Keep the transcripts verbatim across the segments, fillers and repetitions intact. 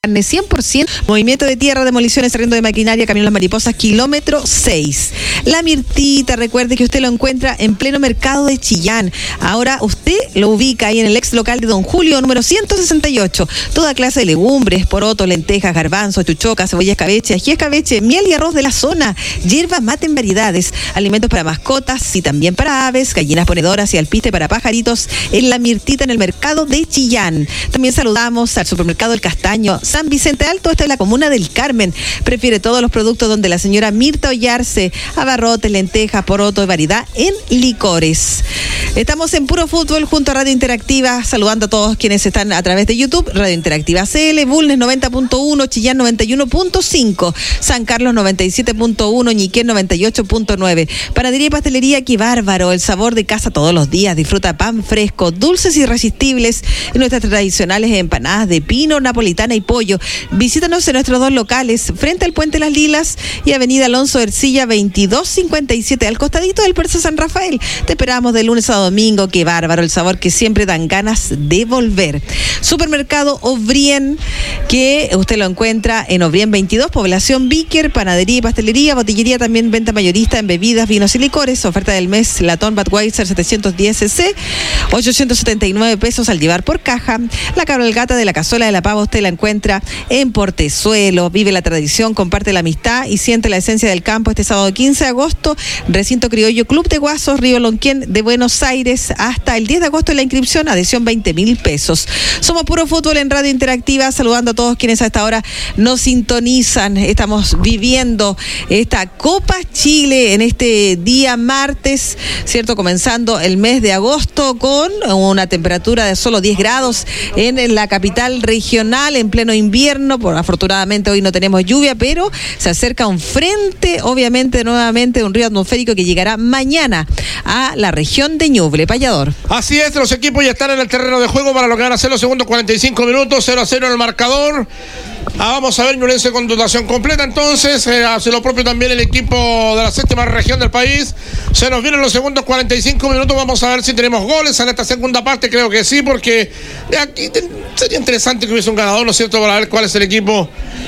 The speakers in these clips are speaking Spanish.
cien por ciento, movimiento de tierra, demoliciones, arriendo de maquinaria, Camino Las Mariposas, kilómetro seis. La Mirtita, recuerde que usted lo encuentra en pleno mercado de Chillán. Ahora usted lo ubica ahí en el ex local de Don Julio, número ciento sesenta y ocho. Toda clase de legumbres, porotos, lentejas, garbanzos, chuchoca, cebolla escabeche, ají escabeche, miel y arroz de la zona, hierba mate en variedades, alimentos para mascotas y también para aves, gallinas ponedoras y alpiste para pajaritos en La Mirtita, en el mercado de Chillán. También saludamos al supermercado El Castaño, San Vicente Alto, esta es la comuna del Carmen. Prefiere todos los productos donde la señora Mirta Ollarse, abarrotes, lentejas, porotos, variedad en licores. Estamos en Puro Fútbol junto a Radio Interactiva, saludando a todos quienes están a través de YouTube, Radio Interactiva C L, Bulnes noventa punto uno, Chillán noventa y uno punto cinco, San Carlos noventa y siete punto uno, Ñiquén noventa y ocho punto nueve. Panadería y pastelería Qué Bárbaro, el sabor de casa todos los días. Disfruta pan fresco, dulces irresistibles y nuestras tradicionales empanadas de pino, napolitana y pollo. Visítanos en nuestros dos locales, frente al Puente Las Lilas y Avenida Alonso Ercilla veintidós cincuenta y siete, al costadito del Persa San Rafael. Te esperamos de lunes a domingo. Qué bárbaro, el sabor que siempre dan ganas de volver. Supermercado Obrien, que usted lo encuentra en Obrien veintidós, población Víquer, panadería y pastelería, botillería, también venta mayorista en bebidas, vinos y licores. Oferta del mes, latón Budweiser setecientos diez cc, ochocientos setenta y nueve pesos al llevar por caja. La cabalgata de la Cazuela de la Pava usted la encuentra en Portezuelo. Vive la tradición, comparte la amistad y siente la esencia del campo este sábado quince de agosto, Recinto Criollo, Club de Guasos, Río Lonquén de Buenos Aires, hasta el diez de agosto en la inscripción, adhesión veinte mil pesos. Somos Puro Fútbol en Radio Interactiva, saludando a todos quienes a esta hora nos sintonizan. Estamos viviendo esta Copa Chile en este día martes, ¿cierto? Comenzando el mes de agosto con una temperatura de solo diez grados en la capital regional, en pleno invierno. Por afortunadamente hoy no tenemos lluvia, pero se acerca un frente, obviamente nuevamente un río atmosférico que llegará mañana a la región de Ñuble. Payador. Así es, los equipos ya están en el terreno de juego para lo que van a ser los segundos cuarenta y cinco minutos, cero a cero en el marcador. Ah, vamos a ver Ñublense con dotación completa, entonces eh, hace lo propio también el equipo de la séptima región del país. Se nos vienen los segundos cuarenta y cinco minutos, vamos a ver si tenemos goles en esta segunda parte, creo que sí, porque de aquí te, sería interesante que hubiese un ganador, ¿no es cierto?, para ver cuál es el equipo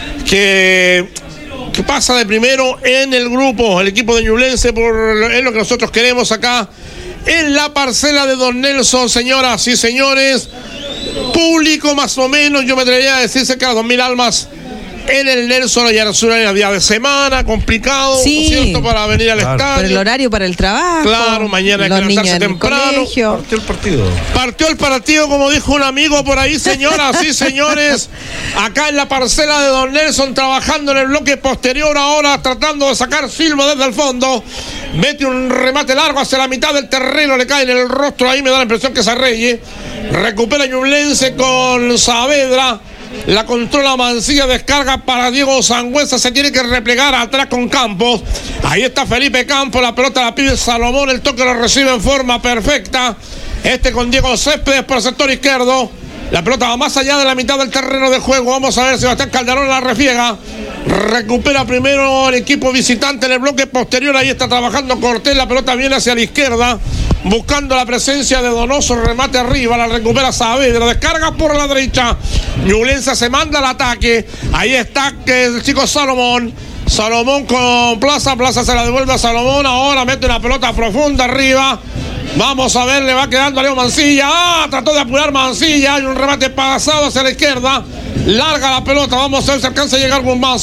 que, que pasa de primero en el grupo, el equipo de Ñublense, por, es lo que nosotros queremos acá en la parcela de Don Nelson, señoras y señores. Público más o menos, yo me atrevería a decir cerca de dos mil almas en el Nelson Oyarzún en el día de semana, complicado, sí, ¿cierto?, para venir al claro, estadio. Por el horario, para el trabajo. Claro, mañana hay que levantarse temprano. Partió el partido. Partió el partido, como dijo un amigo por ahí, señoras y señores. Acá en la parcela de Don Nelson, trabajando en el bloque posterior ahora, tratando de sacar Silva desde el fondo. Mete un remate largo hacia la mitad del terreno, le cae en el rostro, ahí me da la impresión que es Arreye. Recupera Ñublense con Saavedra. La controla Mancilla, descarga para Diego Sangüesa, se tiene que replegar atrás con Campos. Ahí está Felipe Campos, la pelota la pide Salomón, el toque lo recibe en forma perfecta. Este con Diego Céspedes por el sector izquierdo. La pelota va más allá de la mitad del terreno de juego. Vamos a ver, Sebastián Calderón la refiega. Recupera primero el equipo visitante en el bloque posterior. Ahí está trabajando Cortés. La pelota viene hacia la izquierda, buscando la presencia de Donoso. Remate arriba, la recupera Saavedra. Descarga por la derecha. Ñublense se manda al ataque. Ahí está que el chico Salomón. Salomón con Plaza. Plaza se la devuelve a Salomón. Ahora mete una pelota profunda arriba. Vamos a ver, le va quedando a Leo Mancilla. Ah, trató de apurar Mancilla. Hay un remate pasado hacia la izquierda. Larga la pelota. Vamos a ver si alcanza a llegar con más.